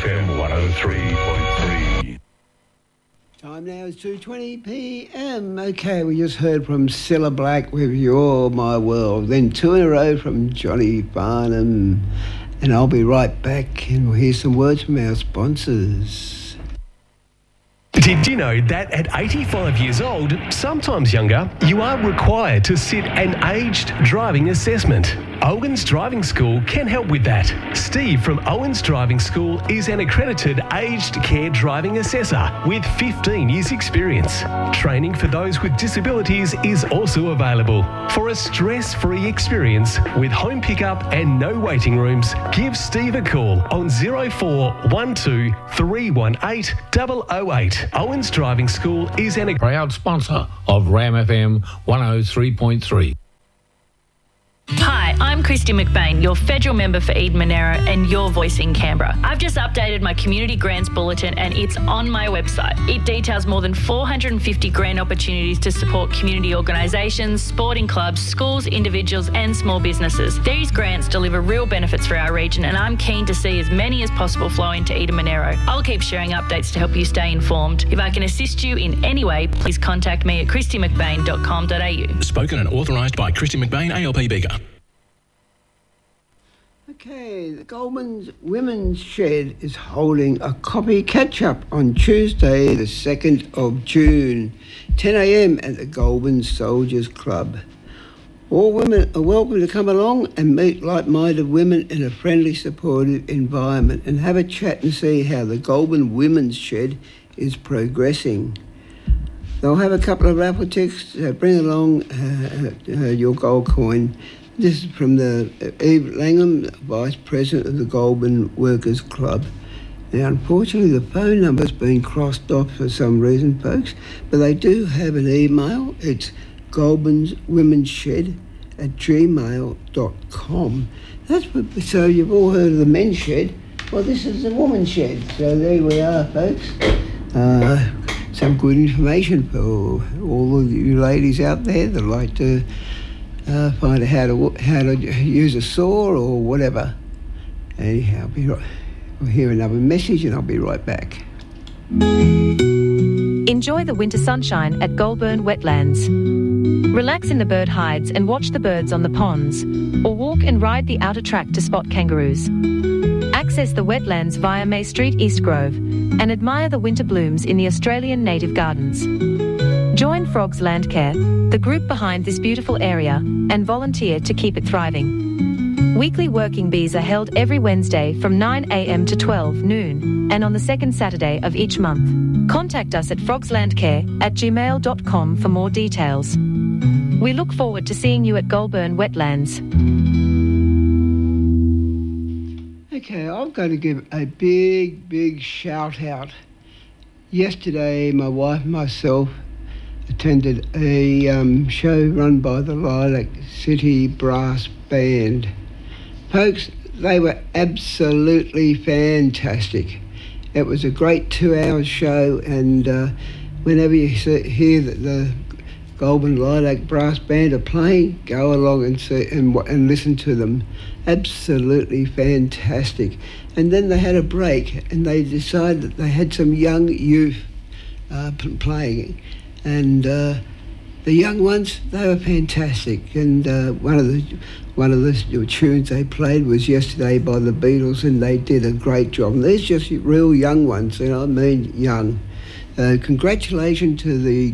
FM 103.3. Time now is 2:20 p.m. Okay, we just heard from Cilla Black with You're My World. Then two in a row from Johnny Barnum. And I'll be right back and we'll hear some words from our sponsors. Did you know that at 85 years old, sometimes younger, you are required to sit an aged driving assessment? Owens Driving School can help with that. Steve from Owens Driving School is an accredited aged care driving assessor with 15 years experience. Training for those with disabilities is also available. For a stress-free experience with home pickup and no waiting rooms, give Steve a call on 0412 318 008. Owens Driving School is a proud sponsor of Ram FM 103.3. Hi, I'm Christy McBain, your federal member for Eden Monaro and your voice in Canberra. I've just updated my Community Grants Bulletin and it's on my website. It details more than 450 grant opportunities to support community organisations, sporting clubs, schools, individuals and small businesses. These grants deliver real benefits for our region and I'm keen to see as many as possible flow into Eden Monaro. I'll keep sharing updates to help you stay informed. If I can assist you in any way, please contact me at christymcbain.com.au. Spoken and authorised by Christy McBain, ALP Beaker. Okay, the Goulburn Women's Shed is holding a coffee catch-up on Tuesday, the 2nd of June, 10 a.m. at the Goulburn Soldiers Club. All women are welcome to come along and meet like-minded women in a friendly, supportive environment and have a chat and see how the Goulburn Women's Shed is progressing. They'll have a couple of raffle tickets, bring along your gold coin. This is from the Eve Langham, Vice President of the Goulburn Workers Club. Now, unfortunately, the phone number's been crossed off for some reason, folks, but they do have an email. It's goulburnswomenshed@gmail.com. So you've all heard of the men's shed. Well, this is the women's shed. So there we are, folks. Some good information for all of you ladies out there that like to find out how to use a saw or whatever. Anyhow, we'll hear another message and I'll be right back. Enjoy the winter sunshine at Goulburn Wetlands. Relax in the bird hides and watch the birds on the ponds, or walk and ride the outer track to spot kangaroos. Access the wetlands via May Street, East Grove, and admire the winter blooms in the Australian native gardens. Join Frogs Landcare, the group behind this beautiful area, and volunteer to keep it thriving. Weekly working bees are held every Wednesday from 9 a.m. to 12 noon and on the second Saturday of each month. Contact us at frogslandcare@gmail.com for more details. We look forward to seeing you at Goulburn Wetlands. Okay, I've got to give a big shout out. Yesterday, my wife and myself attended a show run by the Lilac City Brass Band. Folks, they were absolutely fantastic. It was a great 2-hour show, and whenever you hear that the Goulburn Lilac Brass Band are playing, go along and see and listen to them. Absolutely fantastic. And then they had a break, and they decided that they had some young youth playing. And the young ones, they were fantastic. And one of the tunes they played was Yesterday by the Beatles, and they did a great job. And these just real young ones, you know what I mean, young. Congratulations to the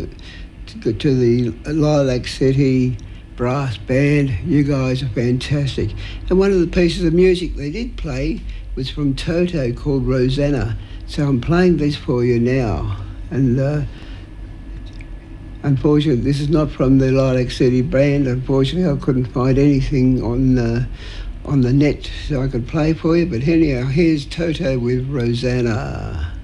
Lilac City Brass Band. You guys are fantastic. And one of the pieces of music they did play was from Toto called Rosanna. So I'm playing this for you now. And unfortunately, this is not from the Lilac City Band. Unfortunately, I couldn't find anything on the net so I could play for you. But anyhow, here's Toto with Rosanna.